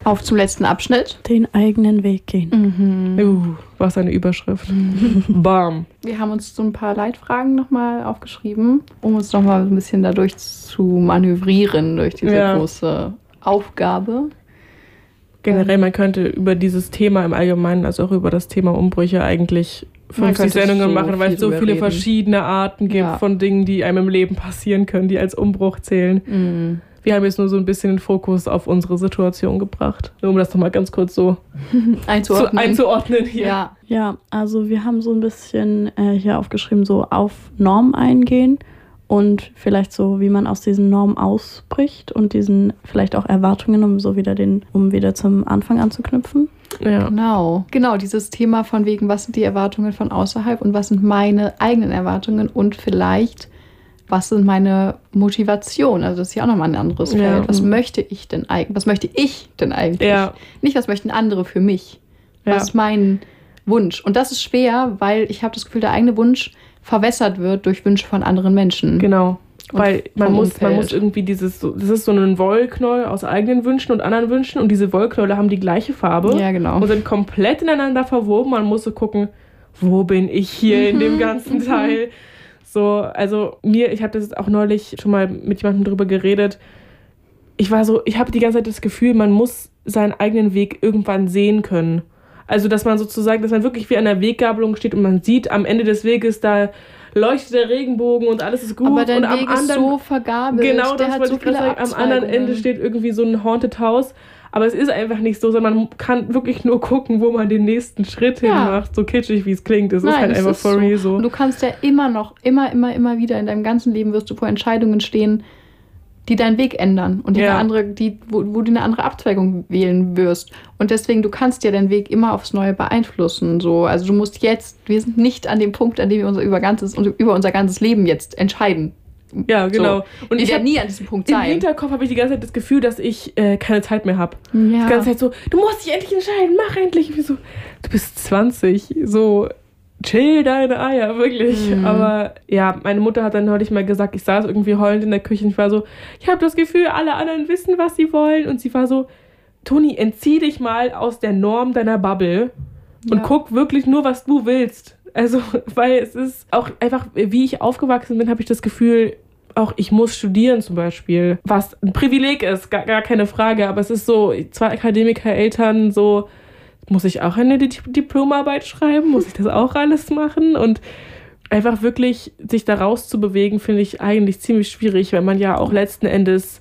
Auf zum letzten Abschnitt. Den eigenen Weg gehen. Was eine Überschrift. Bam. Wir haben uns so ein paar Leitfragen nochmal aufgeschrieben, um uns nochmal ein bisschen dadurch zu manövrieren, durch diese große Aufgabe. Generell, man könnte über dieses Thema im Allgemeinen, also auch über das Thema Umbrüche eigentlich 50 Sendungen machen, weil es so viele verschiedene Arten gibt von Dingen, die einem im Leben passieren können, die als Umbruch zählen. Wir haben jetzt nur so ein bisschen den Fokus auf unsere Situation gebracht, nur um das nochmal ganz kurz so einzuordnen hier. Ja, also wir haben so ein bisschen hier aufgeschrieben, so auf Normen eingehen und vielleicht so, wie man aus diesen Normen ausbricht und diesen vielleicht auch Erwartungen, um wieder zum Anfang anzuknüpfen. Ja. Genau, dieses Thema von wegen, was sind die Erwartungen von außerhalb und was sind meine eigenen Erwartungen und vielleicht, was sind meine Motivationen? Also das ist ja auch nochmal ein anderes Feld. Was möchte ich denn eigentlich? Ja. Nicht, was möchten andere für mich? Was ist mein Wunsch? Und das ist schwer, weil ich habe das Gefühl, der eigene Wunsch verwässert wird durch Wünsche von anderen Menschen. Genau. Weil man muss irgendwie das ist so ein Wollknäuel aus eigenen Wünschen und anderen Wünschen und diese Wollknäule haben die gleiche Farbe und sind komplett ineinander verwoben. Man muss so gucken, wo bin ich hier in dem ganzen Teil? So, also ich habe das auch neulich schon mal mit jemandem drüber geredet. Ich habe die ganze Zeit das Gefühl, man muss seinen eigenen Weg irgendwann sehen können. Also, dass man wirklich wie an der Weggabelung steht und man sieht am Ende des Weges, da leuchtet der Regenbogen und alles ist gut. Aber dein und Weg ist so vergabelt. Genau, das wollte ich gerade sagen. Am anderen Ende steht irgendwie so ein Haunted House. Aber es ist einfach nicht so, sondern man kann wirklich nur gucken, wo man den nächsten Schritt hin macht. So kitschig, wie es klingt. Es ist halt einfach for real so. Und du kannst ja immer wieder in deinem ganzen Leben wirst du vor Entscheidungen stehen, die deinen Weg ändern und wo du eine andere Abzweigung wählen wirst. Und deswegen, du kannst ja deinen Weg immer aufs Neue beeinflussen. So. Also du musst wir sind nicht an dem Punkt, an dem wir über unser ganzes Leben jetzt entscheiden. Ja, genau. So. Und ich werde nie an diesem Punkt sein. Im Hinterkopf habe ich die ganze Zeit das Gefühl, dass ich keine Zeit mehr habe. Ja. Die ganze Zeit so, du musst dich endlich entscheiden, mach endlich. Ich so, du bist 20, so chill deine Eier, wirklich. Aber ja, meine Mutter hat dann neulich mal gesagt, ich saß irgendwie heulend in der Küche und ich war so, ich habe das Gefühl, alle anderen wissen, was sie wollen. Und sie war so, Toni, entzieh dich mal aus der Norm deiner Bubble und guck wirklich nur, was du willst. Also, weil es ist auch einfach, wie ich aufgewachsen bin, habe ich das Gefühl, auch ich muss studieren zum Beispiel, was ein Privileg ist, gar keine Frage, aber es ist so, 2 Akademiker-Eltern, so, muss ich auch eine Diplomarbeit schreiben? Muss ich das auch alles machen? Und einfach wirklich sich da rauszubewegen, finde ich eigentlich ziemlich schwierig, weil man ja auch letzten Endes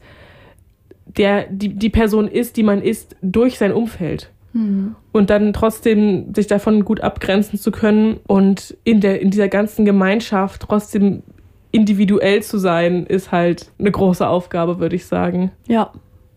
die Person ist, die man ist, durch sein Umfeld. Und dann trotzdem sich davon gut abgrenzen zu können und in dieser ganzen Gemeinschaft trotzdem individuell zu sein, ist halt eine große Aufgabe, würde ich sagen. Ja.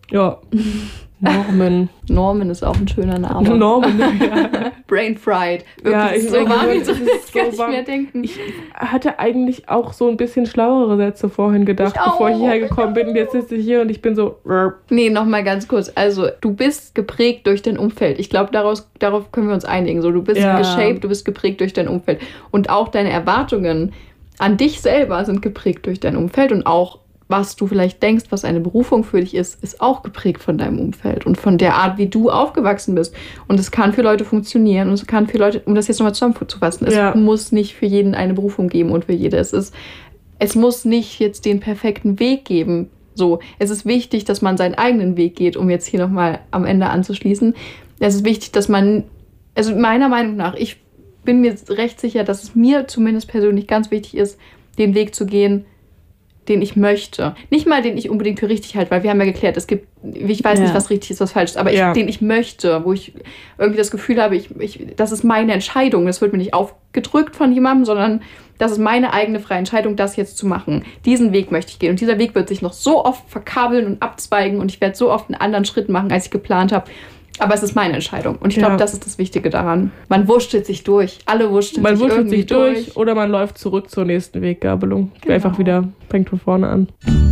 Norman ist auch ein schöner Name. Norman, ja. Brain fried. Wirklich ja, ich so warm, wie so, ich kann nicht mehr denken. Ich hatte eigentlich auch so ein bisschen schlauere Sätze vorhin gedacht, bevor ich hierher gekommen bin. Und jetzt sitze ich hier und ich bin so... Nee, nochmal ganz kurz. Also, du bist geprägt durch dein Umfeld. Ich glaube, darauf können wir uns einigen. So, du bist geshaped, du bist geprägt durch dein Umfeld. Und auch deine Erwartungen an dich selber sind geprägt durch dein Umfeld und auch was du vielleicht denkst, was eine Berufung für dich ist auch geprägt von deinem Umfeld und von der Art, wie du aufgewachsen bist. Und es kann für Leute funktionieren und es kann für Leute, um das jetzt nochmal zusammenzufassen, es muss nicht für jeden eine Berufung geben und für jede. Es muss nicht jetzt den perfekten Weg geben. So, es ist wichtig, dass man seinen eigenen Weg geht, um jetzt hier nochmal am Ende anzuschließen. Es ist wichtig, dass man, also meiner Meinung nach, ich bin mir recht sicher, dass es mir zumindest persönlich ganz wichtig ist, den Weg zu gehen, den ich möchte. Nicht mal, den ich unbedingt für richtig halte, weil wir haben ja geklärt, ich weiß nicht, was richtig ist, was falsch ist, aber den ich möchte, wo ich irgendwie das Gefühl habe, das ist meine Entscheidung, das wird mir nicht aufgedrückt von jemandem, sondern das ist meine eigene freie Entscheidung, das jetzt zu machen. Diesen Weg möchte ich gehen und dieser Weg wird sich noch so oft verkabeln und abzweigen und ich werde so oft einen anderen Schritt machen, als ich geplant habe. Aber es ist meine Entscheidung. Und ich glaube, das ist das Wichtige daran. Man wurschtelt sich durch. Alle wursteln sich durch. Oder man läuft zurück zur nächsten Weggabelung. Genau. Einfach wieder, fängt von vorne an.